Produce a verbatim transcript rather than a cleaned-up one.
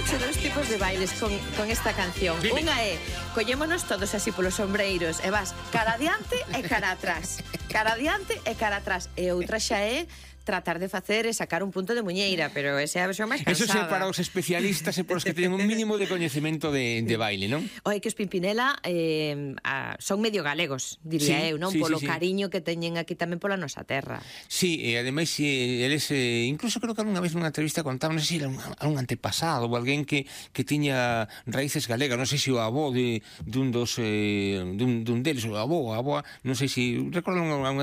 dicho dos tipos de bailes con, con esta canción. Dime. Unha é, collémonos todos así polos sombreiros e vas cara adiante e cara atrás. Cara adiante e cara atrás. E outra xa é tratar de facer e sacar un punto de muñeira, pero esa é a versión máis Eso cansada. é para os especialistas e para os que teñen un mínimo de coñecemento de, de baile, non? Oi, que os Pimpinela eh, a, son medio galegos, diría Sí, eu, non? sí, Polo sí, sí. cariño que teñen aquí tamén pola nosa terra. Sí, e ademais eh, eles, eh, incluso creo que algunha vez nunha entrevista contaban, non sei se era un, un antepasado ou alguén que, que tiña raíces galegas, non sei se o avó de, dun dos eh, dun, dun deles, o avó, a avoa, non sei se recordo unha, unha